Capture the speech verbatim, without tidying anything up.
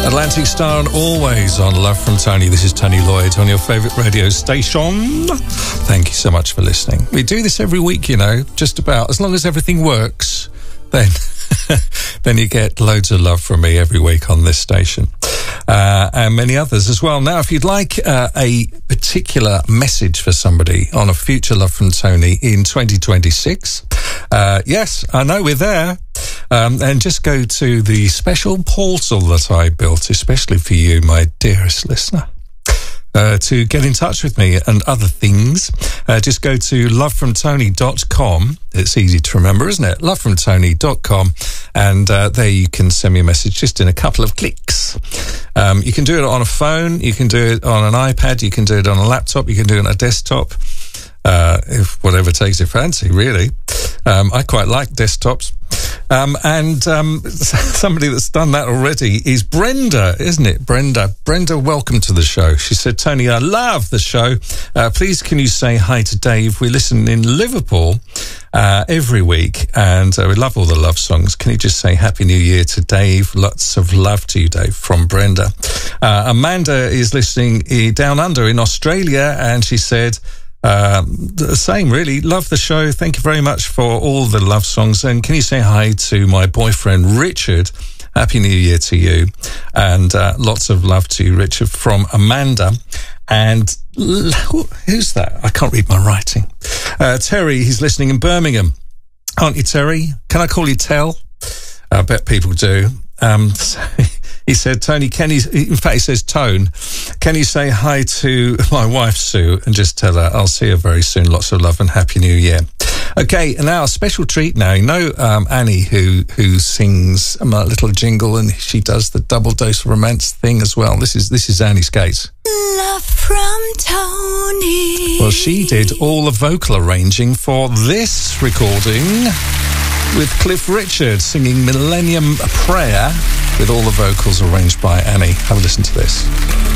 Atlantic Star and always on Love from Tony. This is Tony Lloyd on your favourite radio station. Thank you so much for listening. We do this every week, you know, just about. As long as everything works, then then you get loads of love from me every week on this station. Uh, and many others as well. Now, if you'd like uh, a particular message for somebody on a future Love from Tony in twenty twenty-six, uh, yes, I know we're there. Um, and just go to the special portal that I built, especially for you, my dearest listener, uh, to get in touch with me and other things. Uh, just go to love from tony dot com. It's easy to remember, isn't it? love from tony dot com. And uh, there you can send me a message just in a couple of clicks. Um, you can do it on a phone. You can do it on an iPad. You can do it on a laptop. You can do it on a desktop. Uh, if whatever takes your fancy, really. Um, I quite like desktops. Um, and um, somebody that's done that already is Brenda, isn't it? Brenda. Brenda, welcome to the show. She said, Tony, I love the show. Uh, please, can you say hi to Dave? We listen in Liverpool uh, every week, and uh, we love all the love songs. Can you just say Happy New Year to Dave? Lots of love to you, Dave, from Brenda. Uh, Amanda is listening down under in Australia, and she said, Um, the same, really. Love the show. Thank you very much for all the love songs. And can you say hi to my boyfriend, Richard? Happy New Year to you. And uh, lots of love to you, Richard, from Amanda. And who's that? I can't read my writing. Uh, Terry, he's listening in Birmingham. Aren't you, Terry? Can I call you Tell? I bet people do. Um, so he said, Tony, can you, in fact, he says, Tone, can you say hi to my wife, Sue, and just tell her I'll see her very soon. Lots of love and Happy New Year. Okay, and now a special treat now. You know um, Annie, who who sings a little jingle, and she does the double dose of romance thing as well. This is this is Annie Skates. Love from Tony. Well, she did all the vocal arranging for this recording with Cliff Richard singing Millennium Prayer with all the vocals arranged by Annie. Have a listen to this.